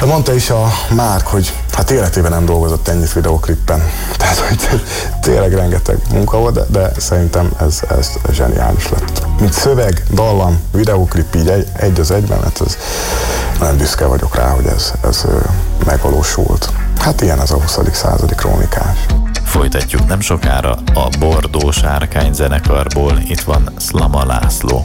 Hát mondta is a Márk, hogy hát életében nem dolgozott ennyit videoklippen. Tehát, hogy tényleg rengeteg munka volt, de szerintem ez zseniális lett. Mint szöveg, dallam, videoklip így egy az egyben, hát ez nagyon büszke vagyok rá, hogy ez megvalósult. Hát ilyen ez a 20. századi krónikás. Folytatjuk nem sokára a Bordó Sárkány zenekarból, itt van Szlama László.